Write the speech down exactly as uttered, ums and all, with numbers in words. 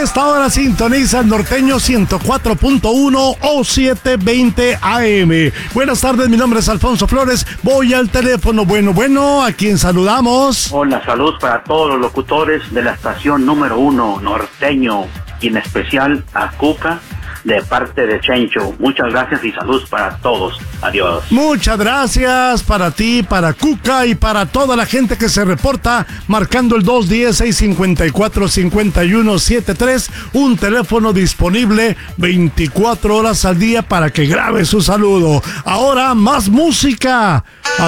esta hora sintoniza el norteño ciento cuatro punto uno o setecientos veinte A M. Buenas tardes, mi nombre es Alfonso Flores. Voy al teléfono. Bueno, bueno, ¿a quién saludamos? Hola, salud para todos los locutores de la estación número uno, norteño, y en especial a Cuca, de parte de Chencho. Muchas gracias y salud para todos. Adiós. Muchas gracias para ti, para Cuca y para toda la gente que se reporta marcando el dos uno cero, seis cinco cuatro, cinco uno siete tres, un teléfono disponible veinticuatro horas al día para que grabe su saludo. Ahora más música.